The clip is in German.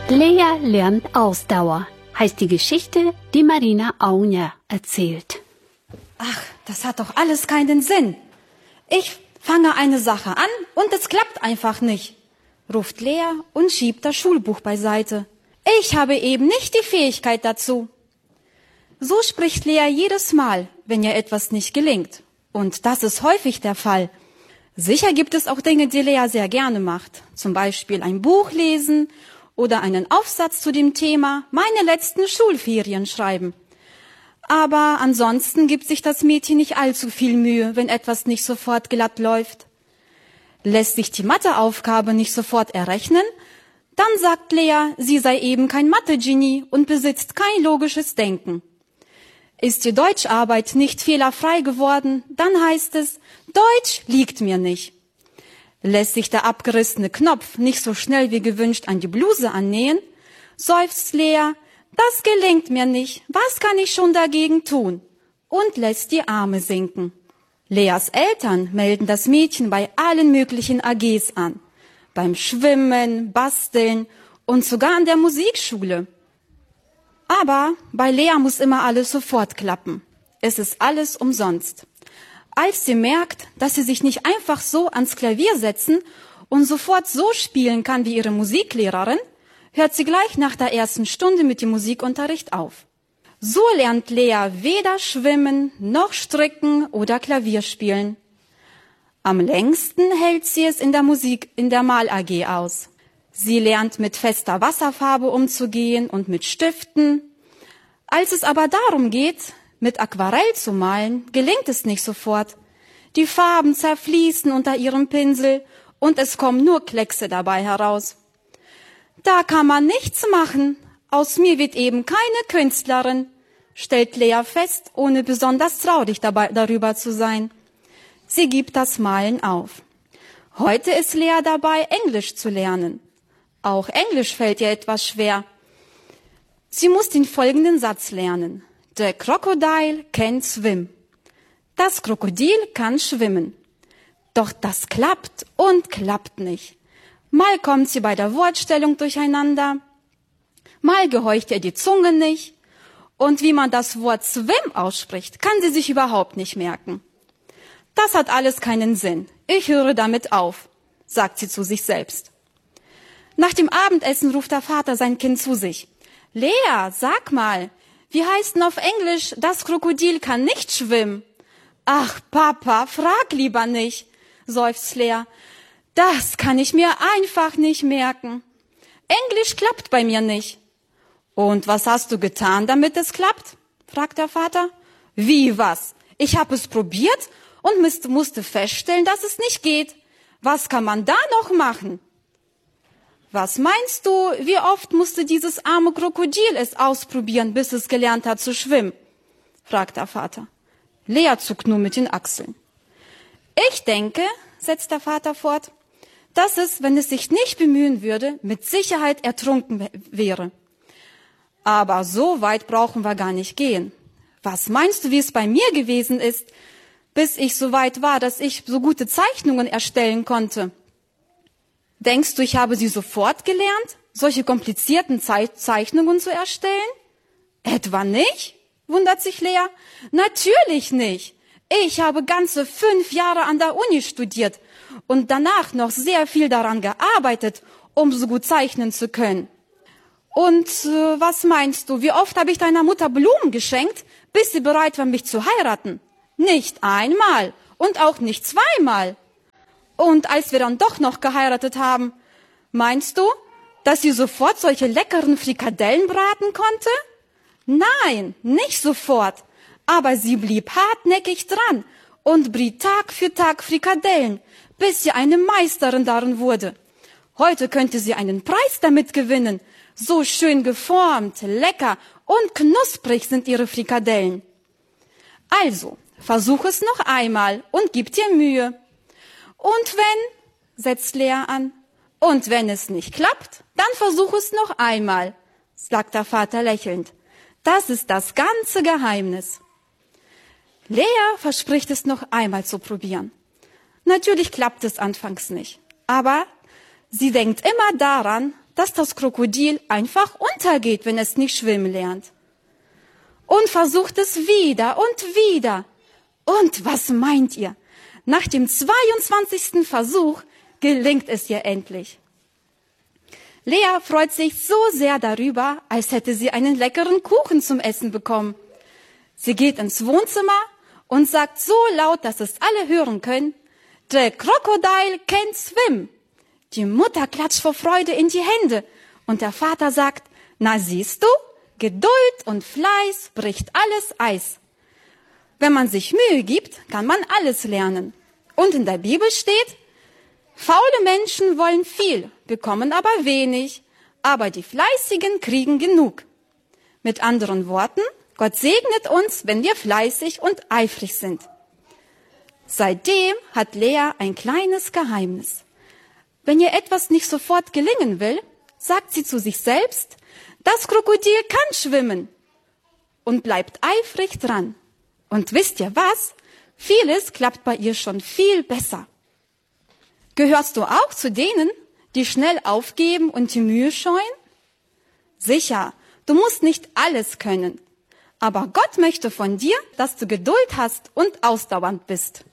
Lea lernt Ausdauer, heißt die Geschichte, die Marina Aunger erzählt. Ach, das hat doch alles keinen Sinn. Ich fange eine Sache an und es klappt einfach nicht, ruft Lea und schiebt das Schulbuch beiseite. Ich habe eben nicht die Fähigkeit dazu. So spricht Lea jedes Mal, wenn ihr etwas nicht gelingt. Und das ist häufig der Fall. Sicher gibt es auch Dinge, die Lea sehr gerne macht. Zum Beispiel ein Buch lesen oder einen Aufsatz zu dem Thema meine letzten Schulferien schreiben. Aber ansonsten gibt sich das Mädchen nicht allzu viel Mühe, wenn etwas nicht sofort glatt läuft. Lässt sich die Matheaufgabe nicht sofort errechnen, dann sagt Lea, sie sei eben kein Mathe-Genie und besitzt kein logisches Denken. Ist die Deutscharbeit nicht fehlerfrei geworden, dann heißt es, Deutsch liegt mir nicht. Lässt sich der abgerissene Knopf nicht so schnell wie gewünscht an die Bluse annähen, seufzt Lea, das gelingt mir nicht, was kann ich schon dagegen tun? Und lässt die Arme sinken. Leas Eltern melden das Mädchen bei allen möglichen AGs an. Beim Schwimmen, Basteln und sogar an der Musikschule. Aber bei Lea muss immer alles sofort klappen. Es ist alles umsonst. Als sie merkt, dass sie sich nicht einfach so ans Klavier setzen und sofort so spielen kann wie ihre Musiklehrerin, hört sie gleich nach der ersten Stunde mit dem Musikunterricht auf. So lernt Lea weder schwimmen, noch stricken oder Klavier spielen. Am längsten hält sie es in der Mal-AG aus. Sie lernt mit fester Wasserfarbe umzugehen und mit Stiften. Als es aber darum geht, mit Aquarell zu malen, gelingt es nicht sofort. Die Farben zerfließen unter ihrem Pinsel und es kommen nur Kleckse dabei heraus. Da kann man nichts machen. Aus mir wird eben keine Künstlerin, stellt Lea fest, ohne besonders traurig darüber zu sein. Sie gibt das Malen auf. Heute ist Lea dabei, Englisch zu lernen. Auch Englisch fällt ihr etwas schwer. Sie muss den folgenden Satz lernen. The crocodile can swim. Das Krokodil kann schwimmen. Doch das klappt und klappt nicht. Mal kommt sie bei der Wortstellung durcheinander, mal gehorcht ihr die Zunge nicht. Und wie man das Wort swim ausspricht, kann sie sich überhaupt nicht merken. Das hat alles keinen Sinn. Ich höre damit auf, sagt sie zu sich selbst. Nach dem Abendessen ruft der Vater sein Kind zu sich. Lea, sag mal, wie heißt denn auf Englisch, das Krokodil kann nicht schwimmen? Ach, Papa, frag lieber nicht, seufzt Lea. Das kann ich mir einfach nicht merken. Englisch klappt bei mir nicht. Und was hast du getan, damit es klappt? Fragt der Vater. Wie was? Ich habe es probiert und musste feststellen, dass es nicht geht. Was kann man da noch machen? Was meinst du, wie oft musste dieses arme Krokodil es ausprobieren, bis es gelernt hat zu schwimmen? Fragt der Vater. Lea zuckt nur mit den Achseln. Ich denke, setzt der Vater fort, dass es, wenn es sich nicht bemühen würde, mit Sicherheit ertrunken wäre. Aber so weit brauchen wir gar nicht gehen. Was meinst du, wie es bei mir gewesen ist, bis ich so weit war, dass ich so gute Zeichnungen erstellen konnte? Denkst du, ich habe sie sofort gelernt, solche komplizierten Zeichnungen zu erstellen? Etwa nicht? Wundert sich Lea. Natürlich nicht. Ich habe ganze 5 Jahre an der Uni studiert und danach noch sehr viel daran gearbeitet, um so gut zeichnen zu können. Und was meinst du, wie oft habe ich deiner Mutter Blumen geschenkt, bis sie bereit war, mich zu heiraten? Nicht einmal und auch nicht zweimal. Und als wir dann doch noch geheiratet haben, meinst du, dass sie sofort solche leckeren Frikadellen braten konnte? Nein, nicht sofort. Aber sie blieb hartnäckig dran und briet Tag für Tag Frikadellen, bis sie eine Meisterin darin wurde. Heute könnte sie einen Preis damit gewinnen. So schön geformt, lecker und knusprig sind ihre Frikadellen. Also, versuch es noch einmal und gib dir Mühe. Und wenn, setzt Lea an, und wenn es nicht klappt, dann versuch es noch einmal, sagt der Vater lächelnd. Das ist das ganze Geheimnis. Lea verspricht es noch einmal zu probieren. Natürlich klappt es anfangs nicht, aber sie denkt immer daran, dass das Krokodil einfach untergeht, wenn es nicht schwimmen lernt. Und versucht es wieder und wieder. Und was meint ihr? Nach dem 22. Versuch gelingt es ihr endlich. Lea freut sich so sehr darüber, als hätte sie einen leckeren Kuchen zum Essen bekommen. Sie geht ins Wohnzimmer und sagt so laut, dass es alle hören können, "The crocodile can swim." Die Mutter klatscht vor Freude in die Hände und der Vater sagt, "Na siehst du, Geduld und Fleiß bricht alles Eis." Wenn man sich Mühe gibt, kann man alles lernen. Und in der Bibel steht, faule Menschen wollen viel, bekommen aber wenig, aber die Fleißigen kriegen genug. Mit anderen Worten, Gott segnet uns, wenn wir fleißig und eifrig sind. Seitdem hat Lea ein kleines Geheimnis. Wenn ihr etwas nicht sofort gelingen will, sagt sie zu sich selbst, das Krokodil kann schwimmen und bleibt eifrig dran. Und wisst ihr was? Vieles klappt bei ihr schon viel besser. Gehörst du auch zu denen, die schnell aufgeben und die Mühe scheuen? Sicher, du musst nicht alles können. Aber Gott möchte von dir, dass du Geduld hast und ausdauernd bist.